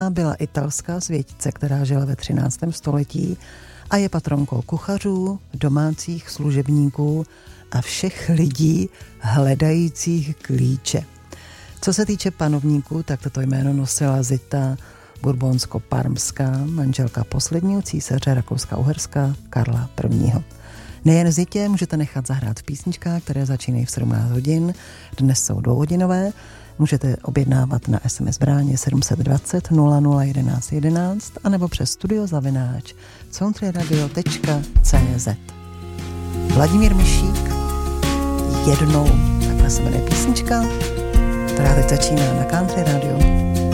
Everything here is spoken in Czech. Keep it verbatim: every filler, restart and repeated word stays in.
byla italská světice, která žila ve třináctém století a je patronkou kuchařů, domácích služebníků a všech lidí hledajících klíče. Co se týče panovníků, tak toto jméno nosila Zita Bourbonsko-Parmská, manželka posledního císaře Rakouska-Uherska Karla prvního. Nejen Zitě můžete nechat zahrát v písničkách, které začínají v sedmnáct hodin, dnes jsou dvouhodinové, můžete objednávat na es em es bráně sedm dva nula nula nula jedenáct jedenáct anebo přes studiozavináč countryradio tečka cé zet. Vladimír Mišík, jednou, takhle se jmenuje písnička, která teď začíná na Country Radio.